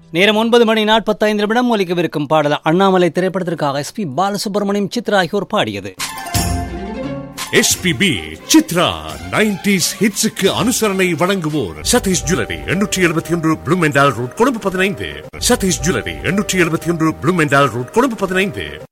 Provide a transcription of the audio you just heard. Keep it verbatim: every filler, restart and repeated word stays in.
நேரம் ஒன்பது மணி நாற்பத்தைந்து நிமிடம் ஒலிக்கவிருக்கும் பாடல் அண்ணாமலை திரைப்படத்திற்காக எஸ் பி பாலசுப்ரமணியம் சித்ரா ஆகியோர் பாடியது. எஸ்பிபி சித்ரா நைன்டிஸ் ஹிட்ஸுக்கு அனுசரணை வழங்குவோர் சதீஷ் ஜுவல்லரி எண்ணூற்றி எழுபத்தி ஒன்று ப்ளூமெண்டால் ரோட் கொழும்பு பதினைந்து. சதீஷ் ஜுவல்லரி எண்ணூற்றி எழுபத்தி ஒன்று ப்ளூமெண்டால் ரோட் கொழும்பு பதினைந்து.